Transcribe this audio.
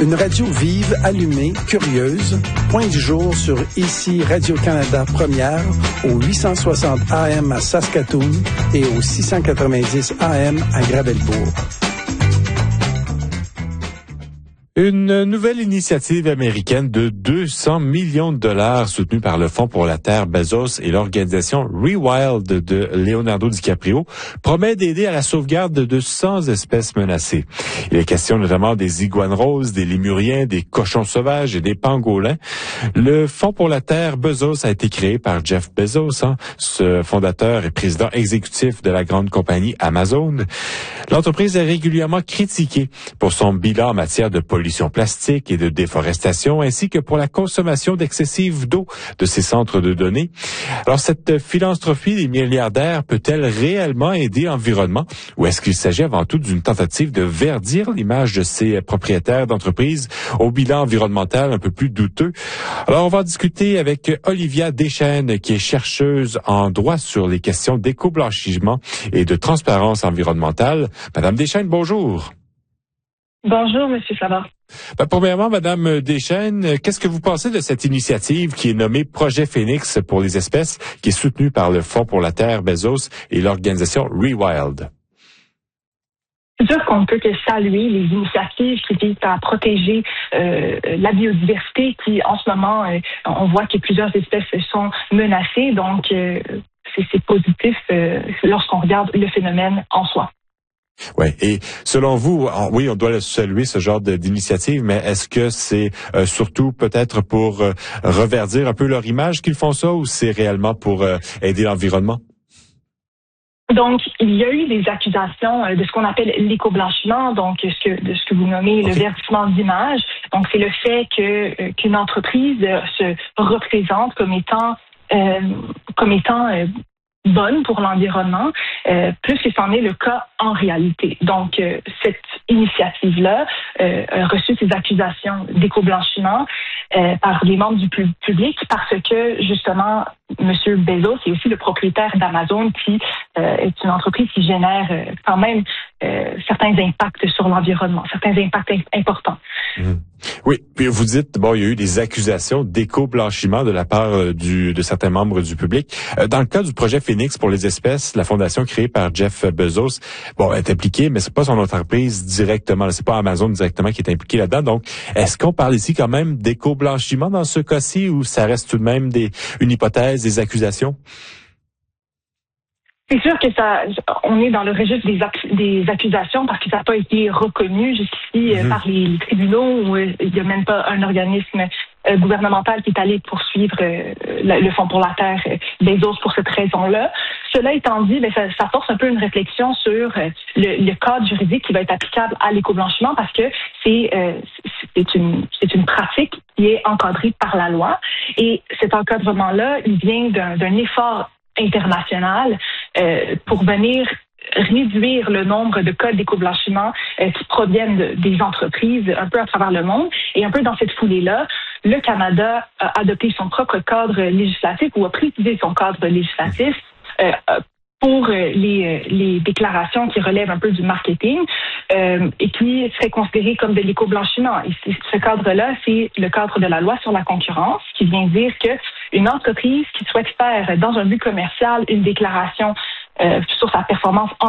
Une radio vive, allumée, curieuse. Point du jour sur ici Radio-Canada Première au 860 AM à Saskatoon et au 690 AM à Gravelbourg. Une nouvelle initiative américaine de 200 millions de dollars soutenue par le Fonds pour la Terre Bezos et l'organisation Rewild de Leonardo DiCaprio promet d'aider à la sauvegarde de 100 espèces menacées. Il est question notamment des iguanes roses, des lémuriens, des cochons sauvages et des pangolins. Le Fonds pour la Terre Bezos a été créé par Jeff Bezos, ce fondateur et président exécutif de la grande compagnie Amazon. L'entreprise est régulièrement critiquée pour son bilan en matière de pollution plastique et de déforestation, ainsi que pour la consommation excessive d'eau de ces centres de données. Alors, cette philanthropie des milliardaires peut-elle réellement aider l'environnement, ou est-ce qu'il s'agit avant tout d'une tentative de verdir l'image de ces propriétaires d'entreprises au bilan environnemental un peu plus douteux? Alors, on va discuter avec Olivia Deschênes, qui est chercheuse en droit sur les questions d'éco-blanchiment et de transparence environnementale. Madame Deschênes, bonjour. Bonjour, Monsieur Savard. Premièrement, Madame Deschênes, qu'est-ce que vous pensez de cette initiative qui est nommée Projet Phoenix pour les espèces, qui est soutenue par le Fonds pour la Terre Bezos et l'organisation Rewild? C'est sûr qu'on ne peut que saluer les initiatives qui visent à protéger la biodiversité qui, en ce moment, on voit que plusieurs espèces sont menacées. Donc, c'est positif lorsqu'on regarde le phénomène en soi. Oui, et selon vous, oui, on doit saluer ce genre d'initiative, mais est-ce que c'est surtout peut-être pour reverdir un peu leur image qu'ils font ça, ou c'est réellement pour aider l'environnement? Donc, il y a eu des accusations de ce qu'on appelle l'éco-blanchiment, donc de ce que vous nommez le verdissement d'image. Donc, c'est le fait qu'une entreprise se représente comme étant bonne pour l'environnement, plus que c'en est le cas en réalité. Donc, cette initiative-là a reçu ces accusations d'éco-blanchiment par les membres du public parce que, justement, M. Bezos est aussi le propriétaire d'Amazon qui est une entreprise qui génère quand même certains impacts sur l'environnement, certains impacts importants. Mmh. Oui, puis vous dites, bon, il y a eu des accusations d'éco-blanchiment de la part de certains membres du public. Dans le cas du projet Phoenix pour les espèces, la fondation créée par Jeff Bezos, bon, est impliquée, mais c'est pas son entreprise directement, c'est pas Amazon directement qui est impliqué là-dedans. Donc, est-ce qu'on parle ici quand même d'éco-blanchiment dans ce cas-ci, ou ça reste tout de même une hypothèse, des accusations? C'est sûr que on est dans le registre des accusations parce que ça n'a pas été reconnu jusqu'ici par les tribunaux, où il n'y a même pas un organisme gouvernemental qui est allé poursuivre le Fonds pour la Terre Bezos pour cette raison-là. Cela étant dit, ça force un peu une réflexion sur le cadre juridique qui va être applicable à l'éco-blanchiment, parce que c'est une pratique qui est encadrée par la loi, et cet encadrement-là, il vient d'un effort international pour venir réduire le nombre de cas d'éco-blanchiment qui proviennent des entreprises un peu à travers le monde. Et un peu dans cette foulée-là, le Canada a adopté son propre cadre législatif, ou a précisé son cadre législatif pour les déclarations qui relèvent un peu du marketing et qui seraient considérées comme de l'éco-blanchiment. Et ce cadre-là, c'est le cadre de la loi sur la concurrence, qui vient dire qu'une entreprise qui souhaite faire dans un but commercial une déclaration sur sa performance